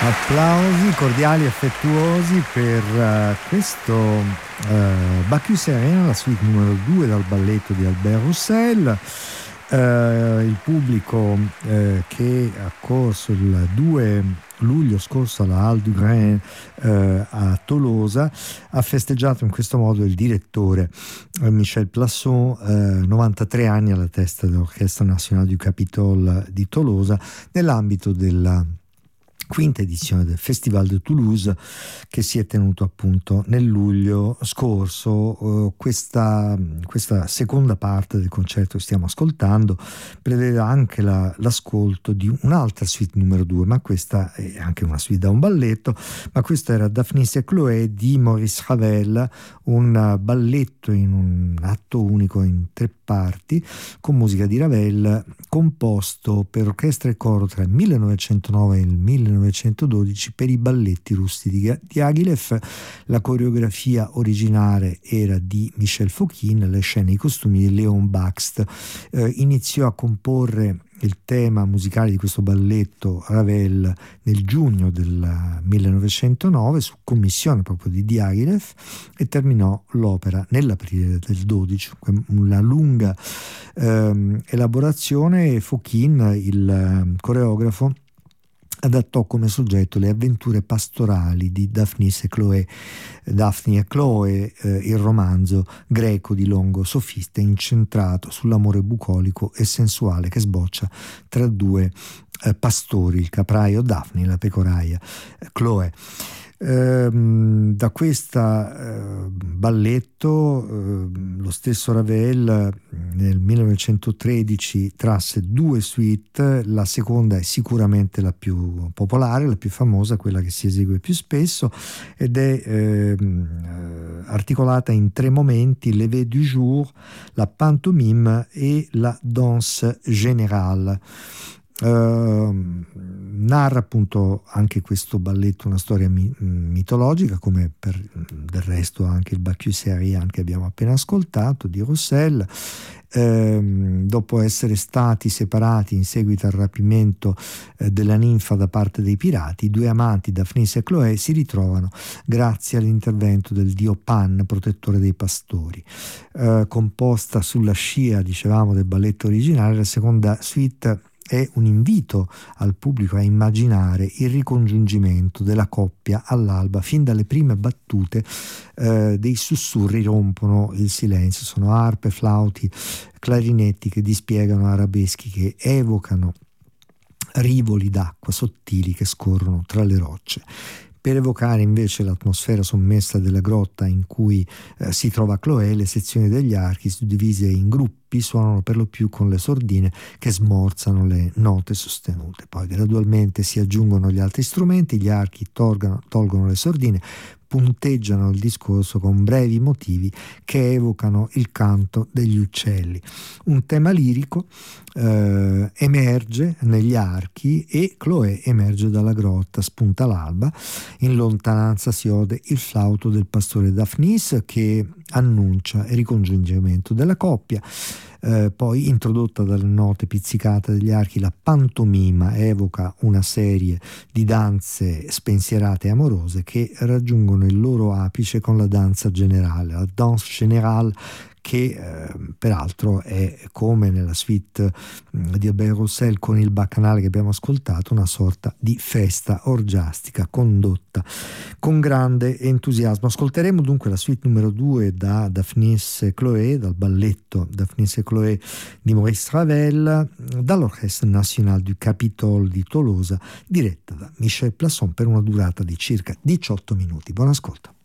Applausi cordiali e affettuosi per questo Bacchus et Rien, la suite numero 2 dal balletto di Albert Roussel. Il pubblico che ha corso il 2 luglio scorso alla Halle du Grain a Tolosa ha festeggiato in questo modo il direttore Michel Plasson, 93 anni alla testa dell'Orchestre Nationale du Capitole di Tolosa, nell'ambito della quinta edizione del Festival de Toulouse che si è tenuto appunto nel luglio scorso. Questa seconda parte del concerto che stiamo ascoltando prevede anche l'ascolto di un'altra suite numero 2, ma questa è anche una suite da un balletto, ma questa era Daphnis et Chloé di Maurice Ravel, un balletto in un atto unico in 3 parti con musica di Ravel, composto per orchestra e coro tra il 1909 e il 1912 per i balletti russi di Diaghilev. La coreografia originale era di Michel Fokine, le scene e i costumi di Léon Bakst. Iniziò a comporre il tema musicale di questo balletto Ravel nel giugno del 1909 su commissione proprio di Diaghilev e terminò l'opera nell'aprile del 12. Una lunga elaborazione. Fokine, il coreografo, adattò come soggetto le avventure pastorali di Daphne e Chloe, il romanzo greco di Longo Sofista incentrato sull'amore bucolico e sensuale che sboccia tra 2 pastori, il capraio Daphne e la pecoraia Chloe. Da questo balletto lo stesso Ravel nel 1913 trasse 2 suite. La seconda è sicuramente la più popolare, la più famosa, quella che si esegue più spesso, ed è articolata in 3 momenti: Lever du jour, la pantomime e la danse générale. Narra appunto anche questo balletto una storia mitologica, come per del resto anche il Bacchus et Rien che abbiamo appena ascoltato di Roussel. Dopo essere stati separati in seguito al rapimento della ninfa da parte dei pirati, i 2 amanti Daphnis e Chloé si ritrovano grazie all'intervento del dio Pan, protettore dei pastori. Composta sulla scia, dicevamo, del balletto originale, la seconda suite è un invito al pubblico a immaginare il ricongiungimento della coppia all'alba. Fin dalle prime battute dei sussurri rompono il silenzio. Sono arpe, flauti, clarinetti che dispiegano arabeschi che evocano rivoli d'acqua sottili che scorrono tra le rocce. Per evocare invece l'atmosfera sommessa della grotta in cui si trova Chloé, le sezioni degli archi, suddivise in gruppi, suonano per lo più con le sordine che smorzano le note sostenute. Poi gradualmente si aggiungono gli altri strumenti, gli archi tolgono le sordine, punteggiano il discorso con brevi motivi che evocano il canto degli uccelli. Un tema lirico emerge negli archi e Chloé emerge dalla grotta, spunta l'alba. In lontananza si ode il flauto del pastore Daphnis che annuncia il ricongiungimento della coppia. Poi, introdotta dalle note pizzicate degli archi, la pantomima evoca una serie di danze spensierate e amorose che raggiungono il loro apice con la danza generale, la danse générale, che peraltro è, come nella suite di Albert Roussel con il Bacchanale che abbiamo ascoltato, una sorta di festa orgiastica condotta con grande entusiasmo. Ascolteremo dunque la suite numero 2 da Daphnis et Chloé, dal balletto Daphnis et Chloé di Maurice Ravel, dall'Orchestre Nationale du Capitole di Tolosa, diretta da Michel Plasson per una durata di circa 18 minuti. Buon ascolto.